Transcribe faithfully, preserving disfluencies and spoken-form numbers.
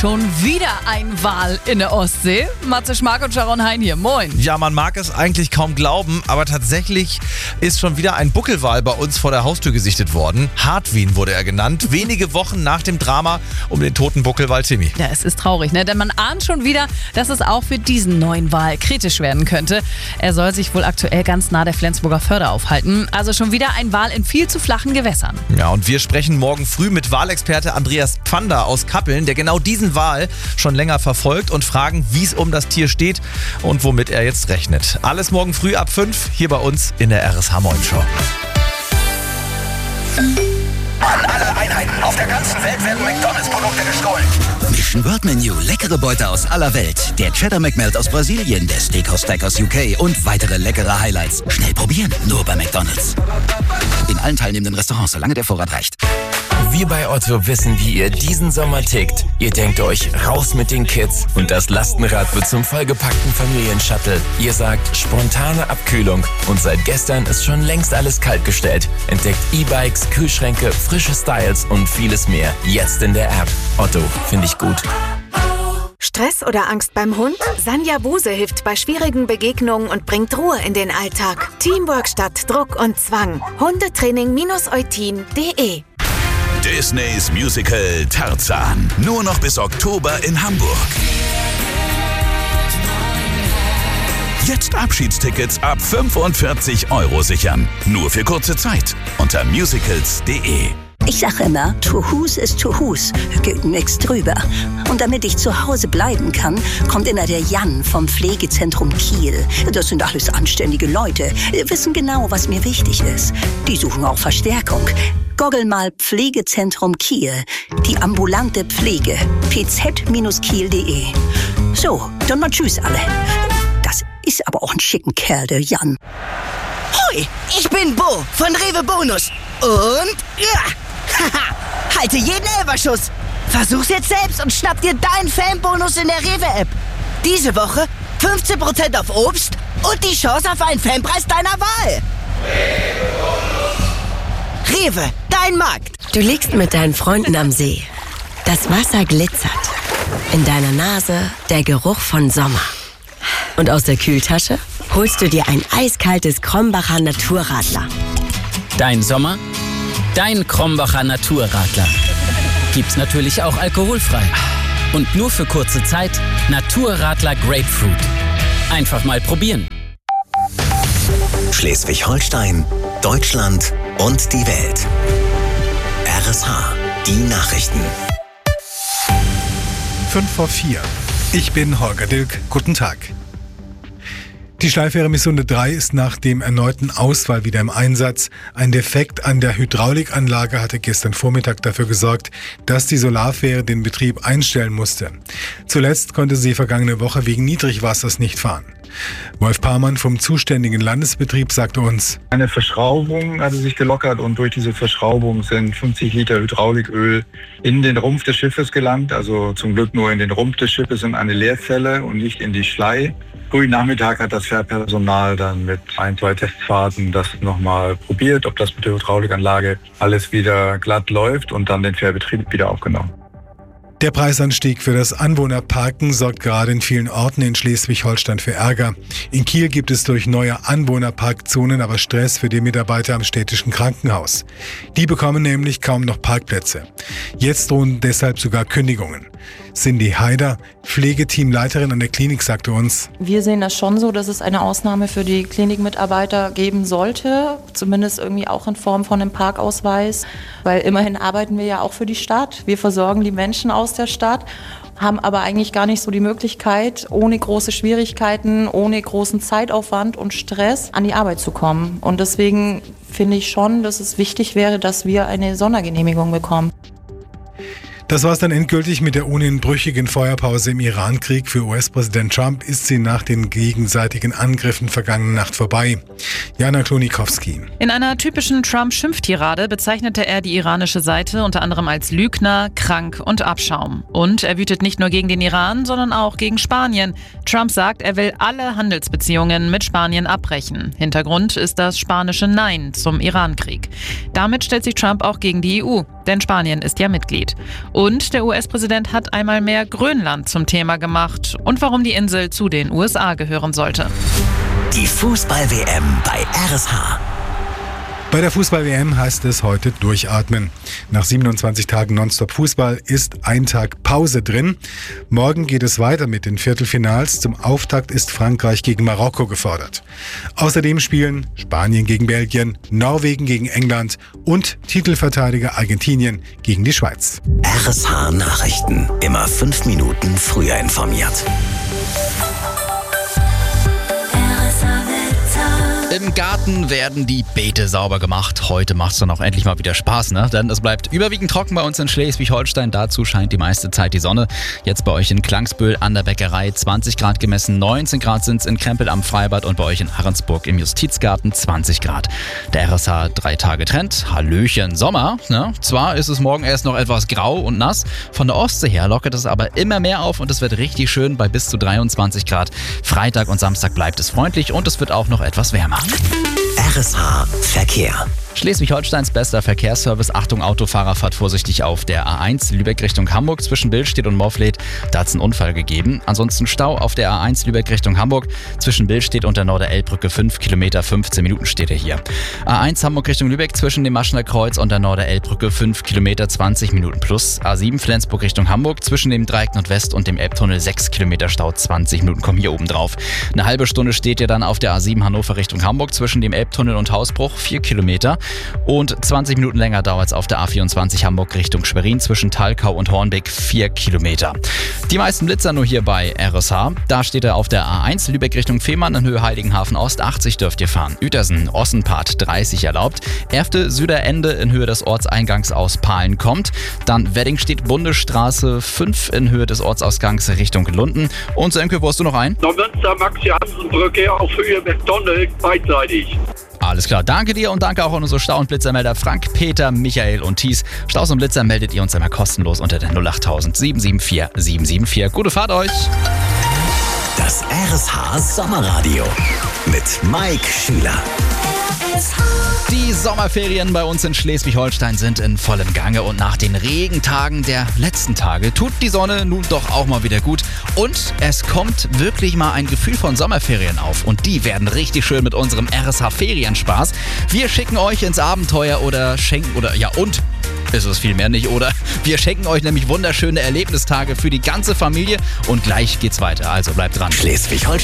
Schon wieder ein Wal in der Ostsee. Matze Schmark und Sharon Hein hier. Moin. Ja, man mag es eigentlich kaum glauben, aber tatsächlich ist schon wieder ein Buckelwal bei uns vor der Haustür gesichtet worden. Hartwin wurde er genannt, wenige Wochen nach dem Drama um den toten Buckelwal Timmy. Ja, es ist traurig, ne? Denn man ahnt schon wieder, dass es auch für diesen neuen Wal kritisch werden könnte. Er soll sich wohl aktuell ganz nah der Flensburger Förde aufhalten. Also schon wieder ein Wal in viel zu flachen Gewässern. Ja, und wir sprechen morgen früh mit Walexperte Andreas Pfander aus Kappeln, der genau diesen Wal schon länger verfolgt, und fragen, wie es um das Tier steht und womit er jetzt rechnet. Alles morgen früh ab fünf hier bei uns in der R S H Moin Show. An alle Einheiten auf der ganzen Welt werden McDonalds-Produkte gestohlen. Mission World Menu, leckere Beute aus aller Welt. Der Cheddar McMelt aus Brasilien, der Steakhouse Stack aus U K und weitere leckere Highlights. Schnell probieren, nur bei McDonalds. In allen teilnehmenden Restaurants, solange der Vorrat reicht. Wir bei Otto wissen, wie ihr diesen Sommer tickt. Ihr denkt euch, raus mit den Kids und das Lastenrad wird zum vollgepackten Familienshuttle. Ihr sagt, spontane Abkühlung und seit gestern ist schon längst alles kaltgestellt. Entdeckt E-Bikes, Kühlschränke, frische Styles und vieles mehr. Jetzt in der App. Otto, finde ich gut. Stress oder Angst beim Hund? Sanja Buse hilft bei schwierigen Begegnungen und bringt Ruhe in den Alltag. Teamwork statt Druck und Zwang. Hundetraining Eutin punkt de. Disneys Musical Tarzan. Nur noch bis Oktober in Hamburg. Jetzt Abschiedstickets ab fünfundvierzig Euro sichern. Nur für kurze Zeit. Unter musicals punkt de. Ich sage immer, to whos ist to whos, geht nix drüber. Und damit ich zu Hause bleiben kann, kommt immer der Jan vom Pflegezentrum Kiel. Das sind alles anständige Leute, wissen genau, was mir wichtig ist. Die suchen auch Verstärkung. Googel mal Pflegezentrum Kiel, die ambulante Pflege, p z Bindestrich kiel punkt de. So, dann mal tschüss alle. Das ist aber auch ein schicken Kerl, der Jan. Hoi, ich bin Bo von Rewe Bonus. Und ja, haha, halte jeden Elferschuss. Versuch's jetzt selbst und schnapp dir deinen Fanbonus in der Rewe-App. Diese Woche fünfzehn Prozent auf Obst und die Chance auf einen Fanpreis deiner Wahl. Rewe, dein Markt. Du liegst mit deinen Freunden am See. Das Wasser glitzert. In deiner Nase der Geruch von Sommer. Und aus der Kühltasche holst du dir ein eiskaltes Krombacher Naturradler. Dein Sommer, dein Krombacher Naturradler. Gibt's natürlich auch alkoholfrei. Und nur für kurze Zeit Naturradler Grapefruit. Einfach mal probieren. Schleswig-Holstein, Deutschland und die Welt. R S H, die Nachrichten. Fünf vor vier. Ich bin Holger Dilk. Guten Tag. Die Schleifwehre Missunde drei ist nach dem erneuten Ausfall wieder im Einsatz. Ein Defekt an der Hydraulikanlage hatte gestern Vormittag dafür gesorgt, dass die Solarfähre den Betrieb einstellen musste. Zuletzt konnte sie vergangene Woche wegen Niedrigwassers nicht fahren. Wolf Parmann vom zuständigen Landesbetrieb sagte uns: Eine Verschraubung hatte sich gelockert und durch diese Verschraubung sind fünfzig Liter Hydrauliköl in den Rumpf des Schiffes gelangt. Also zum Glück nur in den Rumpf des Schiffes in eine Leerzelle und nicht in die Schlei. Frühen Nachmittag hat das Fährpersonal dann mit ein, zwei Testfahrten das nochmal probiert, ob das mit der Hydraulikanlage alles wieder glatt läuft, und dann den Fährbetrieb wieder aufgenommen. Der Preisanstieg für das Anwohnerparken sorgt gerade in vielen Orten in Schleswig-Holstein für Ärger. In Kiel gibt es durch neue Anwohnerparkzonen aber Stress für die Mitarbeiter am städtischen Krankenhaus. Die bekommen nämlich kaum noch Parkplätze. Jetzt drohen deshalb sogar Kündigungen. Cindy Haider, Pflegeteamleiterin an der Klinik, sagte uns: Wir sehen das schon so, dass es eine Ausnahme für die Klinikmitarbeiter geben sollte, zumindest irgendwie auch in Form von einem Parkausweis, weil immerhin arbeiten wir ja auch für die Stadt. Wir versorgen die Menschen aus der Stadt, haben aber eigentlich gar nicht so die Möglichkeit, ohne große Schwierigkeiten, ohne großen Zeitaufwand und Stress an die Arbeit zu kommen. Und deswegen finde ich schon, dass es wichtig wäre, dass wir eine Sondergenehmigung bekommen. Das war es dann endgültig mit der ohnehin brüchigen Feuerpause im Iran-Krieg. Für U S-Präsident Trump ist sie nach den gegenseitigen Angriffen vergangene Nacht vorbei. Jana Klonikowski. In einer typischen Trump-Schimpftirade bezeichnete er die iranische Seite unter anderem als Lügner, krank und Abschaum. Und er wütet nicht nur gegen den Iran, sondern auch gegen Spanien. Trump sagt, er will alle Handelsbeziehungen mit Spanien abbrechen. Hintergrund ist das spanische Nein zum Iran-Krieg. Damit stellt sich Trump auch gegen die E U. Denn Spanien ist ja Mitglied. Und der U S-Präsident hat einmal mehr Grönland zum Thema gemacht und warum die Insel zu den U S A gehören sollte. Die Fußball-W M bei R S H. Bei der Fußball-W M heißt es heute durchatmen. Nach siebenundzwanzig Tagen Nonstop-Fußball ist ein Tag Pause drin. Morgen geht es weiter mit den Viertelfinals. Zum Auftakt ist Frankreich gegen Marokko gefordert. Außerdem spielen Spanien gegen Belgien, Norwegen gegen England und Titelverteidiger Argentinien gegen die Schweiz. R S H Nachrichten. Immer fünf Minuten früher informiert. Im Garten werden die Beete sauber gemacht. Heute macht's dann auch endlich mal wieder Spaß, ne? Denn es bleibt überwiegend trocken bei uns in Schleswig-Holstein. Dazu scheint die meiste Zeit die Sonne. Jetzt bei euch in Klangsbühl an der Bäckerei zwanzig Grad gemessen, neunzehn Grad sind's in Krempel am Freibad und bei euch in Ahrensburg im Justizgarten zwanzig Grad. Der R S H drei Tage Trend. Hallöchen Sommer, ne? Zwar ist es morgen erst noch etwas grau und nass. Von der Ostsee her lockert es aber immer mehr auf und es wird richtig schön bei bis zu dreiundzwanzig Grad. Freitag und Samstag bleibt es freundlich und es wird auch noch etwas wärmer. R S H Verkehr. Schleswig-Holsteins bester Verkehrsservice. Achtung, Autofahrer, fahrt vorsichtig auf der A eins Lübeck Richtung Hamburg zwischen Billstedt und Morfleet. Da hat es einen Unfall gegeben. Ansonsten Stau auf der A eins Lübeck Richtung Hamburg zwischen Billstedt und der Norder-Elb-Brücke. fünf Kilometer, fünfzehn Minuten steht er hier. A eins Hamburg Richtung Lübeck zwischen dem Maschener Kreuz und der Norder-Elb-Brücke. fünf Kilometer, zwanzig Minuten plus. A sieben Flensburg Richtung Hamburg zwischen dem Dreieck Nordwest und dem Elbtunnel. sechs Kilometer Stau, zwanzig Minuten kommen hier oben drauf. Eine halbe Stunde steht ihr dann auf der A sieben Hannover Richtung Hamburg zwischen dem Elbtunnel und Hausbruch. vier Kilometer. Und zwanzig Minuten länger dauert es auf der A vierundzwanzig Hamburg Richtung Schwerin zwischen Thalkau und Hornbeck, vier Kilometer. Die meisten Blitzer nur hier bei R S H. Da steht er auf der A eins Lübeck Richtung Fehmarn in Höhe Heiligenhafen Ost, achtzig dürft ihr fahren. Uetersen, Ossenpart, dreißig erlaubt. Erfte, Süderende in Höhe des Ortseingangs aus Pahlen kommt. Dann Weddingstedt, Bundesstraße fünf in Höhe des Ortsausgangs Richtung Lunden. Und Sönke, wo hast du noch ein? Münster, Maxi-Hansen-Brücke auf Höhe McDonald, beidseitig. Alles klar, danke dir und danke auch an unsere Stau- und Blitzermelder Frank, Peter, Michael und Thies. Staus und Blitzer meldet ihr uns immer kostenlos unter der null acht null null sieben sieben vier sieben sieben vier. Gute Fahrt euch! Das R S H Sommerradio mit Mike Schüler. Die Sommerferien bei uns in Schleswig-Holstein sind in vollem Gange und nach den Regentagen der letzten Tage tut die Sonne nun doch auch mal wieder gut und es kommt wirklich mal ein Gefühl von Sommerferien auf und die werden richtig schön mit unserem R S H Ferienspaß. Wir schicken euch ins Abenteuer oder schenken oder ja und ist es vielmehr nicht, oder? Wir schenken euch nämlich wunderschöne Erlebnistage für die ganze Familie und gleich geht's weiter, also bleibt dran. Schleswig-Holstein.